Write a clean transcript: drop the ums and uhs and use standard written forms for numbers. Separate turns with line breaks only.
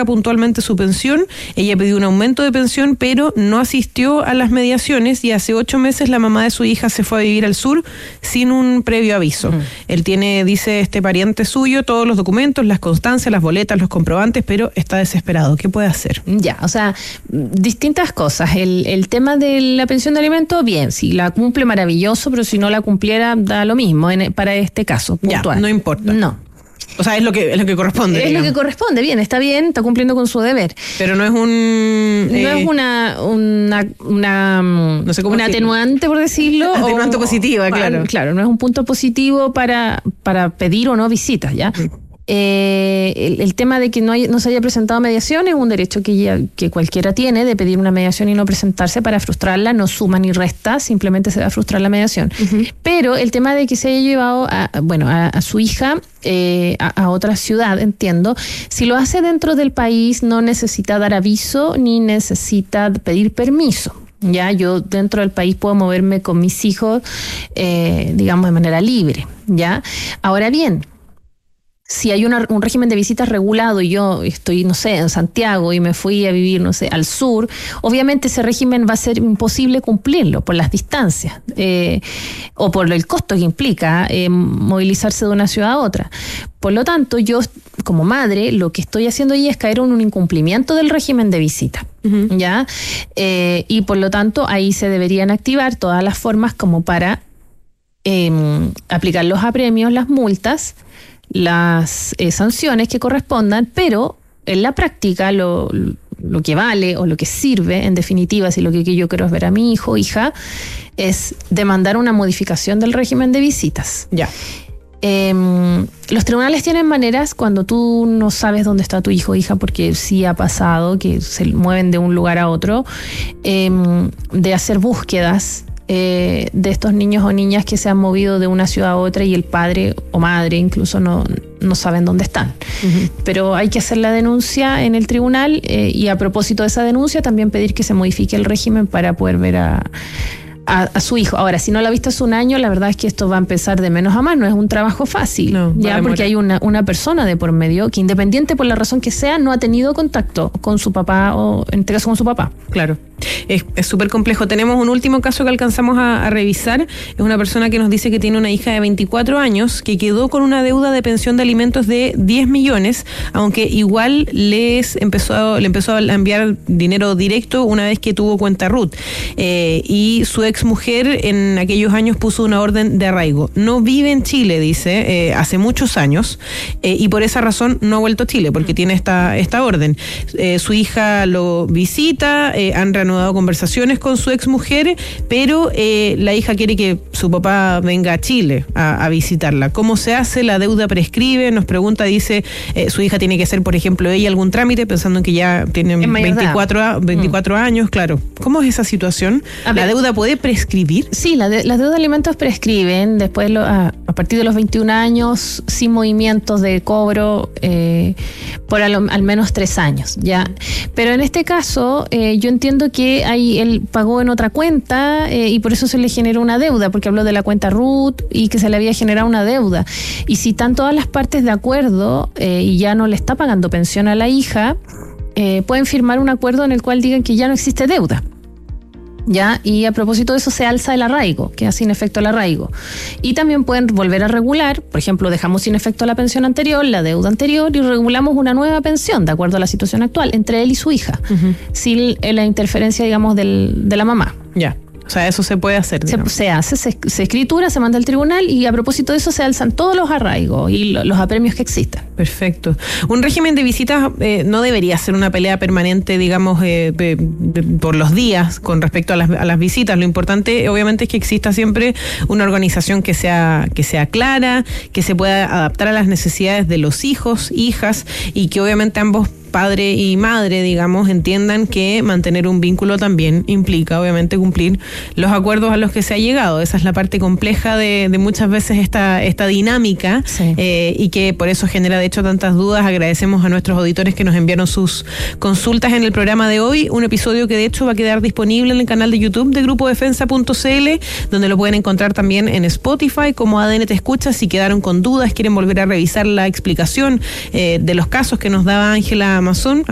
paga puntualmente su pensión. Ella pidió un aumento de pensión, pero no asistió a las mediaciones y hace 8 meses la mamá de su hija se fue a vivir al sur sin un previo aviso. Él tiene, dice este pariente suyo, todos los documentos, las constancias, las boletas, los comprobantes, pero está desesperado. ¿Qué puede hacer?
Ya, o sea, distintas cosas. El tema de la pensión de alimentos, bien, si la cumple, maravilloso, pero si no la cumpliera, da lo mismo para este caso puntual.
Ya, no importa.
No.
O sea, es lo que corresponde.
Es
digamos.
lo que corresponde, bien, está bien, está cumpliendo con su deber.
Pero no es
no es una
no sé cómo
una
decirlo.
Atenuante, por decirlo.
Atenuante positiva, claro.
Claro, no es un punto positivo para pedir o no visitas, ¿ya? El tema de que no se haya presentado mediación es un derecho que cualquiera tiene, de pedir una mediación y no presentarse. Para frustrarla no suma ni resta, simplemente se va a frustrar la mediación. Pero el tema de que se haya llevado a su hija a otra ciudad, entiendo, si lo hace dentro del país no necesita dar aviso ni necesita pedir permiso. Ya, yo dentro del país puedo moverme con mis hijos, digamos, de manera libre. Ya, ahora bien, si hay un régimen de visitas regulado y yo estoy, no sé, en Santiago y me fui a vivir, no sé, al sur, obviamente ese régimen va a ser imposible cumplirlo por las distancias o por el costo que implica movilizarse de una ciudad a otra. Por lo tanto, yo como madre lo que estoy haciendo ahí es caer en un incumplimiento del régimen de visita. ¿Ya? Y por lo tanto ahí se deberían activar todas las formas como para aplicar los apremios, las multas, las sanciones que correspondan, pero en la práctica lo que vale o lo que sirve, en definitiva, si lo que yo quiero es ver a mi hijo o hija, es demandar una modificación del régimen de visitas.
Ya.
Los tribunales tienen maneras cuando tú no sabes dónde está tu hijo o hija, porque sí ha pasado que se mueven de un lugar a otro, de hacer búsquedas de estos niños o niñas que se han movido de una ciudad a otra y el padre o madre incluso no saben dónde están. Pero hay que hacer la denuncia en el tribunal y a propósito de esa denuncia también pedir que se modifique el régimen para poder ver a su hijo. Ahora, si no lo ha visto hace un año, la verdad es que esto va a empezar de menos a más, no es un trabajo fácil,
no,
ya, porque hay una persona de por medio que, independiente por la razón que sea, no ha tenido contacto con su papá o en este caso con su papá.
Claro, es súper complejo. Tenemos un último caso que alcanzamos a revisar. Es una persona que nos dice que tiene una hija de 24 años que quedó con una deuda de pensión de alimentos de 10 millones, aunque igual le empezó a enviar dinero directo una vez que tuvo cuenta RUT. Y su ex mujer en aquellos años puso una orden de arraigo. No vive en Chile, dice, hace muchos años, y por esa razón no ha vuelto a Chile, porque tiene esta orden. Su hija lo visita, han reanudado conversaciones con su ex mujer, pero la hija quiere que su papá venga a Chile a visitarla. ¿Cómo se hace? La deuda prescribe, nos pregunta, dice, su hija tiene que hacer, por ejemplo, ella algún trámite, pensando en que ya tiene 24 años, claro. ¿Cómo es esa situación? ¿La deuda puede prescribir?
Sí, las deudas de alimentos prescriben después a partir de los 21 años sin movimientos de cobro por al menos 3 años, ¿ya? Pero en este caso yo entiendo que él pagó en otra cuenta y por eso se le generó una deuda, porque habló de la cuenta RUT y que se le había generado una deuda. Y si están todas las partes de acuerdo y ya no le está pagando pensión a la hija, pueden firmar un acuerdo en el cual digan que ya no existe deuda. ¿Ya? Y a propósito de eso se alza el arraigo, queda sin efecto el arraigo. Y también pueden volver a regular, por ejemplo, dejamos sin efecto la pensión anterior, la deuda anterior, y regulamos una nueva pensión de acuerdo a la situación actual entre él y su hija, sin la interferencia, digamos, de la mamá.
Ya. O sea, eso se puede hacer.
Se hace, se escritura, se manda al tribunal y a propósito de eso se alzan todos los arraigos y los apremios que existan.
Perfecto. Un régimen de visitas no debería ser una pelea permanente, digamos, por los días con respecto a las visitas. Lo importante, obviamente, es que exista siempre una organización que sea clara, que se pueda adaptar a las necesidades de los hijos, hijas, y que obviamente ambos, padre y madre, digamos, entiendan que mantener un vínculo también implica, obviamente, cumplir los acuerdos a los que se ha llegado. Esa es la parte compleja de muchas veces esta dinámica, sí. Y que por eso genera, de hecho, tantas dudas. Agradecemos a nuestros auditores que nos enviaron sus consultas en el programa de hoy, un episodio que de hecho va a quedar disponible en el canal de YouTube de grupodefensa.cl, donde lo pueden encontrar también en Spotify como ADN Te Escucha. Si quedaron con dudas, quieren volver a revisar la explicación de los casos que nos daba Ángela Mazón,